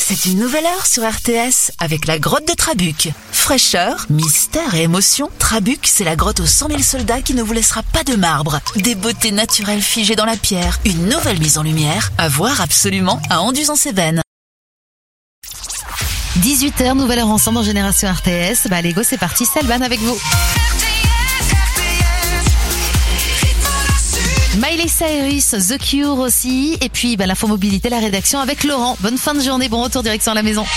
C'est une nouvelle heure sur RTS avec la grotte de Trabuc. Fraîcheur, mystère et émotion, Trabuc, c'est la grotte aux 100 000 soldats qui ne vous laissera pas de marbre. Des beautés naturelles figées dans la pierre, une nouvelle mise en lumière, à voir absolument à Anduze-en-Cévennes. 18h, nouvelle heure ensemble en Génération RTS. Allez go, c'est parti, Salban avec vous. Miley Cyrus, The Cure aussi. Et puis l'infomobilité, la rédaction avec Laurent. Bonne fin de journée, bon retour direction à la maison.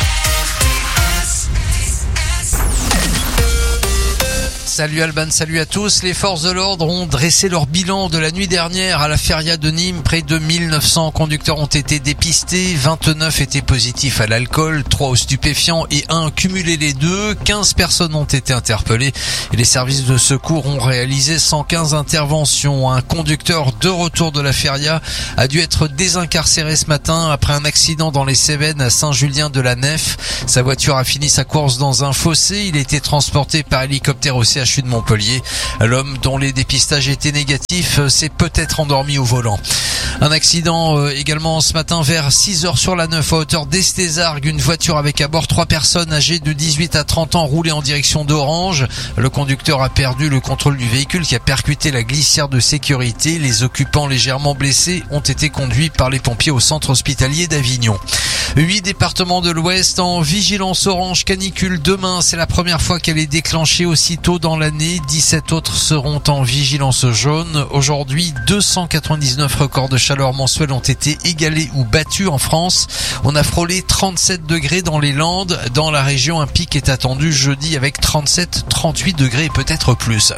Salut Alban, salut à tous. Les forces de l'ordre ont dressé leur bilan de la nuit dernière à la feria de Nîmes. Près de 1900 conducteurs ont été dépistés, 29 étaient positifs à l'alcool, 3 aux stupéfiants et 1 cumulé les deux. 15 personnes ont été interpellées et les services de secours ont réalisé 115 interventions. Un conducteur de retour de la feria a dû être désincarcéré ce matin après un accident dans les Cévennes à Saint-Julien-de-la-Nef. Sa voiture a fini sa course dans un fossé. Il a été transporté par hélicoptère au CHU de Montpellier. L'homme dont les dépistages étaient négatifs s'est peut-être endormi au volant. Un accident également ce matin vers 6h sur la 9 à hauteur d'Estésargues. Une voiture avec à bord 3 personnes âgées de 18 à 30 ans roulaient en direction d'Orange. Le conducteur a perdu le contrôle du véhicule qui a percuté la glissière de sécurité. Les occupants légèrement blessés ont été conduits par les pompiers au centre hospitalier d'Avignon. 8 départements de l'Ouest en vigilance orange canicule. Demain, c'est la première fois qu'elle est déclenchée aussitôt dans l'année. 17 autres seront en vigilance jaune. Aujourd'hui, 299 records de chaleur mensuelle ont été égalés ou battus en France. On a frôlé 37 degrés dans les Landes. Dans la région, un pic est attendu jeudi avec 37, 38 degrés et peut-être plus.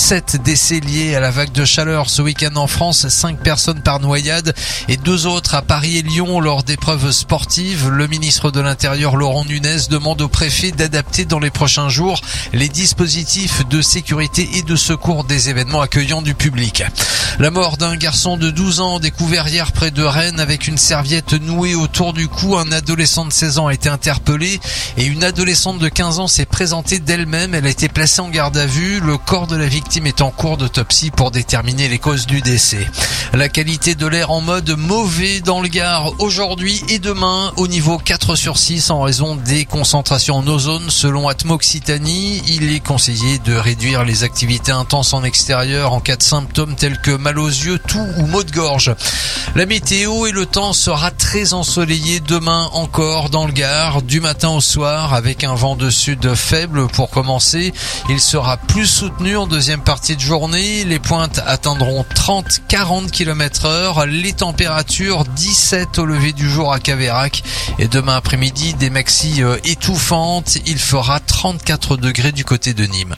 7 décès liés à la vague de chaleur ce week-end en France. 5 personnes par noyade et 2 autres à Paris et Lyon lors d'épreuves sportives. Le ministre de l'Intérieur Laurent Nunez demande au préfet d'adapter dans les prochains jours les dispositifs de sécurité et de secours des événements accueillant du public. La mort d'un garçon de 12 ans découvert hier près de Rennes avec une serviette nouée autour du cou. Un adolescent de 16 ans a été interpellé et une adolescente de 15 ans s'est présentée d'elle-même. Elle a été placée en garde à vue. Le corps de la victime est en cours d'autopsie pour déterminer les causes du décès. La qualité de l'air en mode mauvais dans le Gard aujourd'hui et demain au niveau 4 sur 6 en raison des concentrations en ozone selon Atmo Occitanie. Il est conseillé de réduire les activités intenses en extérieur en cas de symptômes tels que mal aux yeux, toux ou maux de gorge. La météo et le temps sera très ensoleillé demain encore dans le Gard, du matin au soir avec un vent de sud faible pour commencer. Il sera plus soutenu en deuxième partie de journée. Les pointes atteindront 30-40 km/h. Les températures 17 au lever du jour à Caveyrac. Et demain après-midi, des maxis étouffantes. Il fera 34 degrés du côté de Nîmes.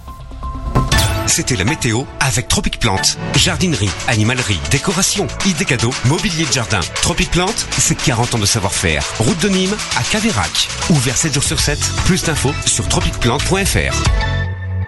C'était la météo avec Tropic Plante. Jardinerie, animalerie, décoration, idées cadeaux, mobilier de jardin. Tropic Plante, c'est 40 ans de savoir-faire. Route de Nîmes à Caveyrac. Ouvert 7 jours sur 7. Plus d'infos sur tropicplante.fr.